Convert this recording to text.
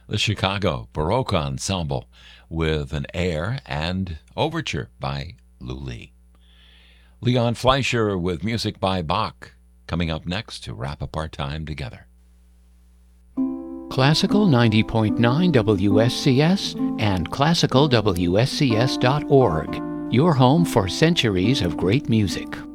the Chicago Baroque Ensemble with an air and overture by Lou Lee. Leon Fleischer with music by Bach coming up next to wrap up our time together. Classical 90.9 WSCS and classicalwscs.org, your home for centuries of great music.